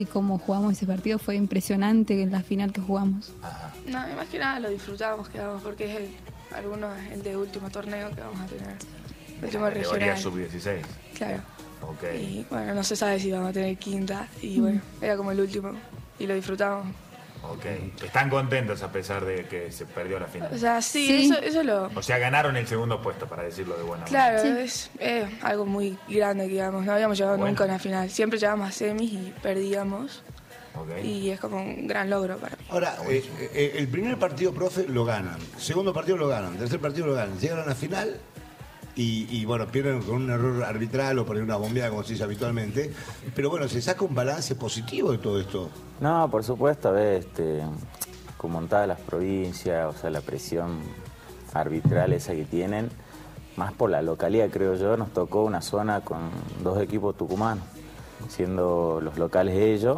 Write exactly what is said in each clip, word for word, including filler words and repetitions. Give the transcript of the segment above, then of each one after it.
Y cómo jugamos ese partido fue impresionante en la final que jugamos. Ajá. No, más que nada lo disfrutamos, quedamos, porque es el, algunos el de último torneo que vamos a tener. El último Categoría regional. sub dieciséis. Claro. Ok. Y bueno, no se sabe si vamos a tener quinta. Y bueno, era como el último. Y lo disfrutamos. Ok. ¿Están contentos a pesar de que se perdió la final? O sea, sí, Sí. Eso, eso lo... O sea, ganaron el segundo puesto, para decirlo de buena Claro, manera. es, es algo muy grande, digamos. No habíamos llegado Bueno. nunca a una final. Siempre llegábamos a semis y perdíamos. Ok. Y es como un gran logro para mí. Ahora, eh, eh, el primer partido, profe, lo ganan. Segundo partido lo ganan. Tercer partido lo ganan. Llegan a la final y, y, bueno, pierden con un error arbitral o por una bombeada, como se dice habitualmente. Pero bueno, se saca un balance positivo de todo esto. No, por supuesto, a ver, este, como en todas las provincias, o sea, la presión arbitral esa que tienen, más por la localidad, creo yo, nos tocó una zona con dos equipos tucumanos, siendo los locales ellos.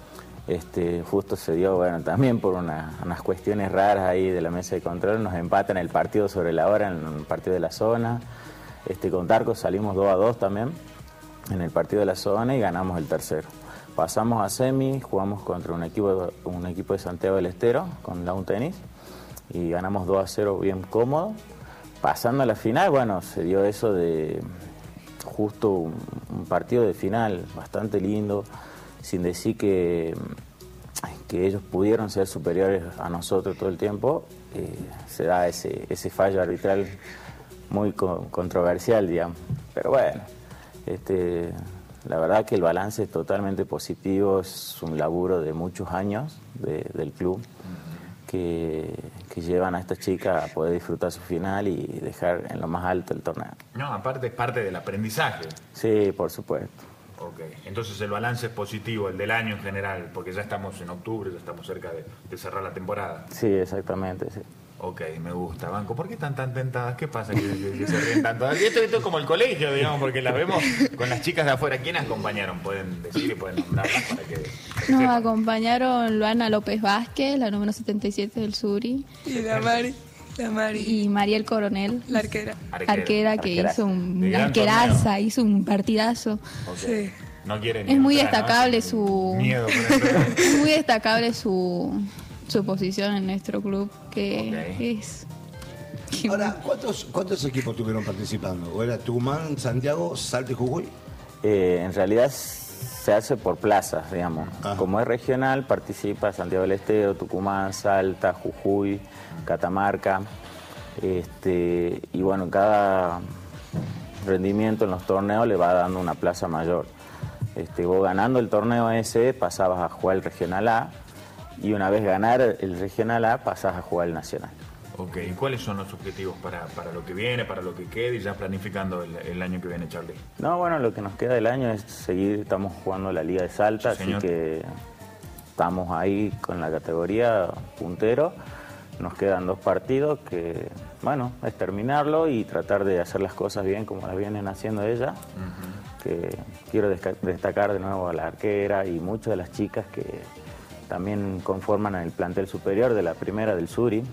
Este, justo se dio, bueno, también por una, unas cuestiones raras ahí de la mesa de control, nos empatan el partido sobre la hora en el partido de la zona. Este, con Tarco salimos dos a dos también en el partido de la zona y ganamos el tercero. Pasamos a semi, jugamos contra un equipo, un equipo de Santiago del Estero, con Lawn Tenis, y ganamos dos a cero bien cómodo. Pasando a la final, bueno, se dio eso de justo un, un partido de final bastante lindo, sin decir que, que ellos pudieron ser superiores a nosotros todo el tiempo. Eh, se da ese, ese fallo arbitral muy co controversial, digamos. Pero bueno, este, la verdad que el balance es totalmente positivo, es un laburo de muchos años de, del club que, que llevan a esta chica a poder disfrutar su final y dejar en lo más alto el torneo. No, aparte es parte del aprendizaje. Sí, por supuesto. Ok, entonces el balance es positivo, el del año en general, porque ya estamos en octubre, ya estamos cerca de, de cerrar la temporada. Sí, exactamente, sí. Ok, me gusta. Banco, ¿por qué están tan tentadas? ¿Qué pasa que, que- que se ríen tanto? Esto, esto es como el colegio, digamos, porque las vemos con las chicas de afuera. ¿Quiénes acompañaron? Pueden decir y pueden nombrarlas para que... para que Nos sepan. acompañaron Luana López Vázquez, la número setenta y siete del Suri, Y la Mari, la Mari, y Mariel Coronel, la arquera. Arquera. arquera que Arquera. hizo un De gran arqueraza, torneo. hizo un partidazo. Ok. Sí. No quieren Es muy entrar, ¿no? destacable Sin su- Miedo por entrar. Es muy destacable su, su posición en nuestro club, que Ok. es... que- Ahora, ¿cuántos, cuántos equipos tuvieron participando? ¿O era Tucumán, Santiago, Salta y Jujuy? Eh, en realidad se hace por plazas, digamos. Ajá. Como es regional, participa Santiago del Estero, Tucumán, Salta, Jujuy, Catamarca. Este, y bueno, cada rendimiento en los torneos le va dando una plaza mayor. Este, vos ganando el torneo ese pasabas a jugar el Regional A y una vez ganar el Regional A pasás a jugar el Nacional. Ok, ¿y cuáles son los objetivos para, para lo que viene, para lo que quede y ya planificando el, el año que viene, Charlie? No, bueno, lo que nos queda del año es seguir, estamos jugando la Liga de Salta, Sí, así señor. que estamos ahí con la categoría puntero. Nos quedan dos partidos que, bueno, es terminarlo y tratar de hacer las cosas bien como las vienen haciendo ellas. Que quiero desca- destacar de nuevo a la arquera y muchas de las chicas que también conforman el plantel superior de la primera del Suri.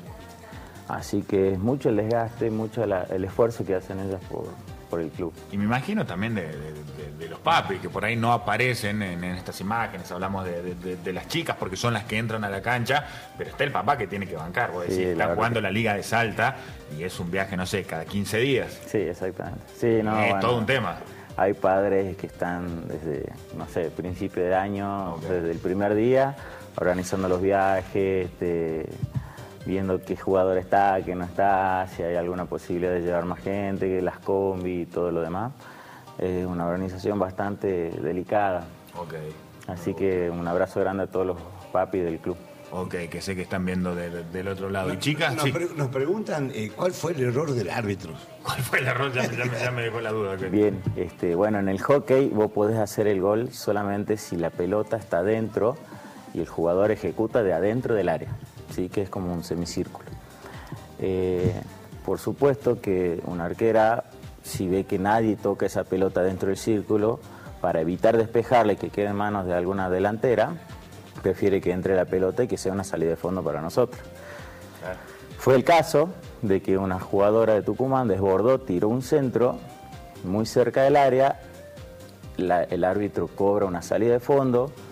Así que es mucho el desgaste, mucho la- el esfuerzo que hacen ellas por, por el club. Y me imagino también de, de- de- de los papis, que por ahí no aparecen en, en estas imágenes, hablamos de, de- de- de las chicas porque son las que entran a la cancha, pero está el papá que tiene que bancar, vos Sí, decís, la está verdad jugando que- la Liga de Salta y es un viaje, no sé, cada quince días. Sí, exactamente. Sí, no, es bueno, todo un tema. Hay padres que están desde, no sé, principio de año, Ok. desde el primer día, organizando los viajes, este, viendo qué jugador está, qué no está, si hay alguna posibilidad de llevar más gente, que las combi y todo lo demás. Es una organización bastante delicada. Ok. Así que un abrazo grande a todos los papis del club. Ok, que sé que están viendo de- de- del otro lado. ¿Y chicas? Nos, Sí. pre- nos preguntan eh, cuál fue el error del árbitro. ¿Cuál fue el error? Ya, me- ya me- ya me dejó la duda. ok. Bien, este, bueno, en el hockey vos podés hacer el gol solamente si la pelota está adentro y el jugador ejecuta de adentro del área, ¿sí? Que es como un semicírculo. Eh, por supuesto que una arquera, si ve que nadie toca esa pelota dentro del círculo, para evitar despejarla y que quede en manos de alguna delantera, prefiere que entre la pelota y que sea una salida de fondo para nosotros. Claro. Fue el caso de que una jugadora de Tucumán desbordó, tiró un centro muy cerca del área, la- el árbitro cobra una salida de fondo,